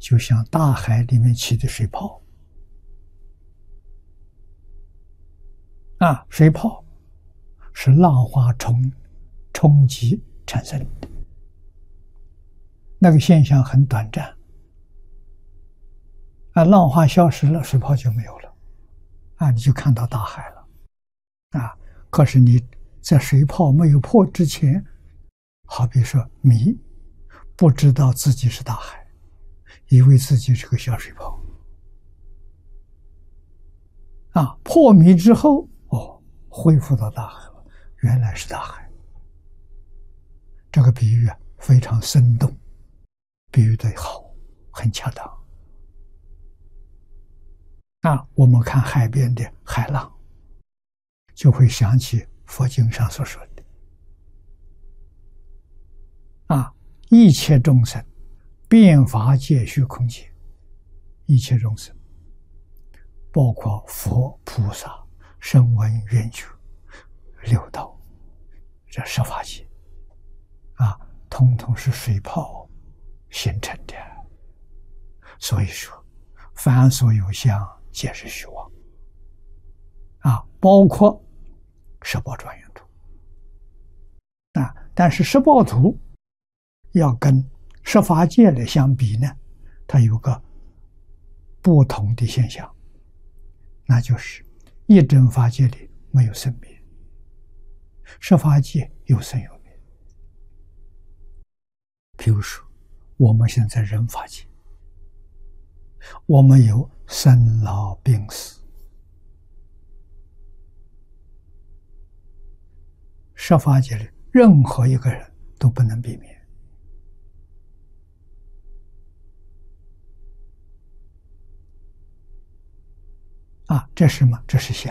就像大海里面起的水泡水泡是浪花冲击产生的，那个现象很短暂浪花消失了，水泡就没有了你就看到大海了可是你在水泡没有破之前，好比说迷，不知道自己是大海，以为自己是个小水泡破迷之后恢复到大海了，原来是大海。这个比喻非常生动，比喻的好，很恰当我们看海边的海浪，就会想起佛经上所说的一切众生遍法界虚空界，一切众生包括佛菩萨声闻缘觉六道，这十法界统统是水泡形成的。所以说凡所有相皆是虚妄包括十报庄严图但是十报图要跟十法界来相比呢，它有个不同的现象，那就是一真法界里没有生灭，十法界有生有灭。譬如说我们现在人法界，我们有生老病死，十法界里任何一个人都不能避免这是什么？这是相。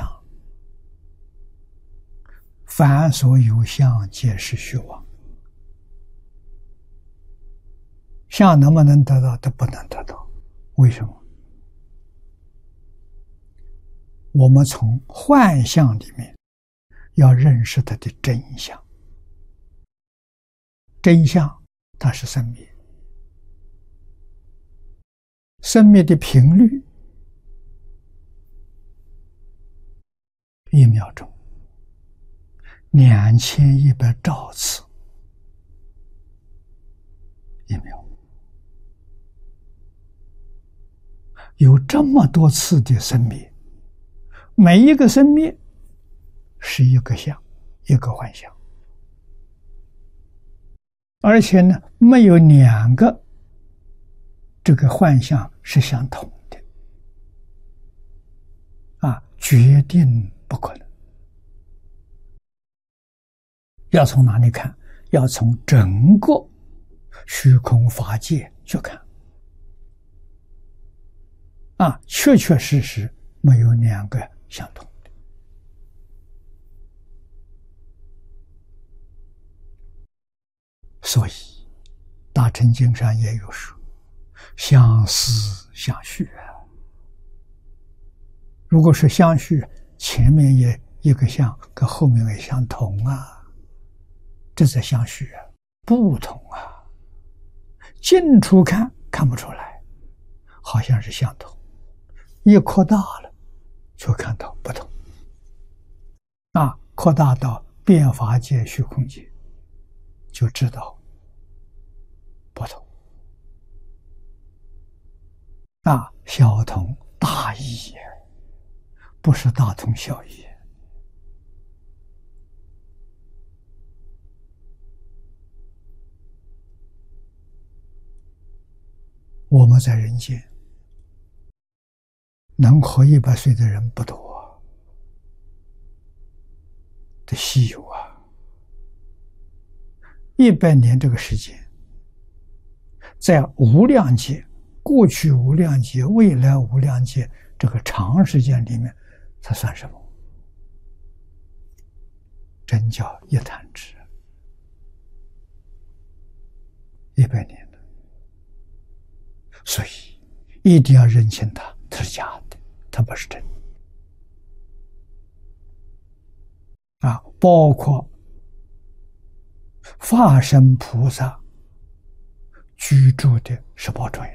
凡所有相皆是虚妄，相能不能得到？都不能得到。为什么？我们从幻象里面要认识它的真相。真相它是生灭，生灭的频率1秒钟2100兆次1秒，有这么多次的生灭，每一个生灭是一个相，一个幻象，而且呢，没有两个这个幻象是相同的决定不可能。要从哪里看？要从整个虚空法界去看确确实实没有两个相同的。所以大乘经上也有说，相思相续如果是相续，前面也一个相跟后面也相同这在相续不同近处看看不出来，好像是相同，一扩大了就看到不同扩大到遍法界虚空界，就知道不同小同大异不是大同小异。我们在人间能活100岁的人不多这稀有100年这个时间，在无量劫，过去无量劫，未来无量劫这个长时间里面，它算什么？真叫一弹指，100年了。所以一定要认清它是假的，它不是真的包括法身菩萨居住的十宝庄严